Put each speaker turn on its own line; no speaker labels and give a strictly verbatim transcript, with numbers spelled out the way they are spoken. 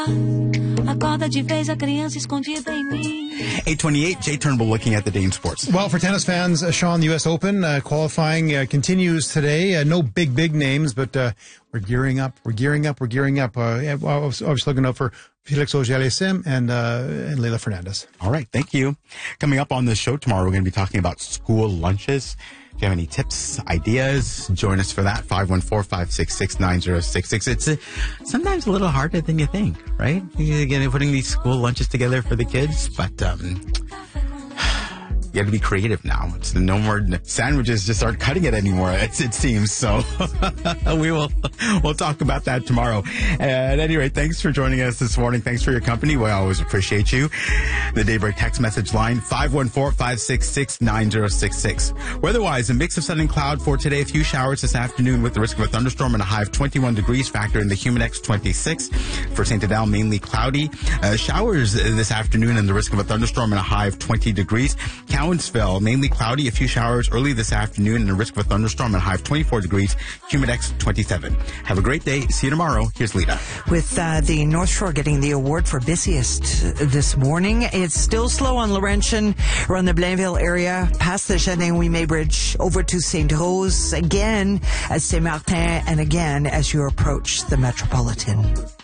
Acorda de vez a criança escondida em mim.
eight twenty-eight, Jay Turnbull looking at the Dame Sports.
Well, for tennis fans, uh, Sean, the U S Open uh, qualifying uh, continues today. Uh, no big, big names, but uh, we're gearing up. We're gearing up. We're gearing up. Uh, yeah, I was, I was looking out for Felix Auger-Aliassime and, uh, and Leylah Fernandez.
All right. Thank you. Coming up on the show tomorrow, we're going to be talking about school lunches. If you have any tips, ideas, join us for that. five one four, five six six, nine zero six six. It's uh, sometimes a little harder than you think, right? Again, putting these school lunches together for the kids, but um, you got to be creative now. It's no more sandwiches just aren't cutting it anymore. It's, it seems so. we will we'll talk about that tomorrow. At any rate, thanks for joining us this morning. Thanks for your company. We always appreciate you. The Daybreak text message line five one four, five six six, nine zero six six. Weather-wise, a mix of sun and cloud for today. A few showers this afternoon with the risk of a thunderstorm and a high of twenty-one degrees. Factor in the Humidex twenty-six. For Saint Adele, mainly cloudy. Uh, showers this afternoon and the risk of a thunderstorm and a high of twenty degrees. Cowansville, mainly cloudy, a few showers early this afternoon and a risk of a thunderstorm and a high of twenty-four degrees. Humidex twenty-seven. Have a great day. See you tomorrow. Here's Lita.
With uh, the North Shore getting the award for busiest this morning, it's still slow on Laurentian around the Blainville area, past the Jardin-Ouimet Bridge, over to Saint Rose, again at Saint Martin, and again as you approach the Metropolitan.